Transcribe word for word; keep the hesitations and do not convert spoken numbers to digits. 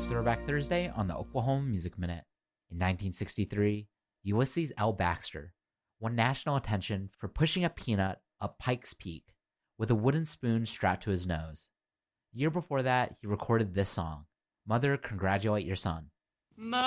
It's Throwback Thursday on the Oklahoma Music Minute. In nineteen sixty-three, Ulysses L. Baxter won national attention for pushing a peanut up Pikes Peak with a wooden spoon strapped to his nose. The year before that, he recorded this song, Mother, Congratulate Your Son.